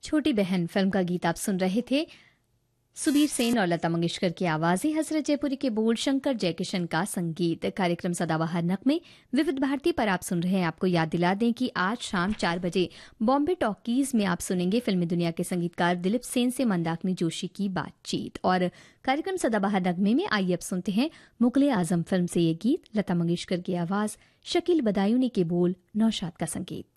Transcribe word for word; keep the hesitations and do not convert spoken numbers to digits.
छोटी बहन फिल्म का गीत आप सुन रहे थे। सुबीर सेन और लता मंगेशकर की आवाजें, हसरत जयपुरी के बोल, शंकर जयकिशन का संगीत। कार्यक्रम सदाबहार नगमे विविध भारती पर आप सुन रहे हैं। आपको याद दिला दें कि आज शाम चार बजे बॉम्बे टॉकीज में आप सुनेंगे फिल्मी दुनिया के संगीतकार दिलीप सेन से मंदाकिनी जोशी की बातचीत। और कार्यक्रम सदाबहार नगमे में आइए अब सुनते हैं मुगले आजम फिल्म से ये गीत, लता मंगेशकर की आवाज, शकील बदायूनी के बोल, नौशाद का संगीत।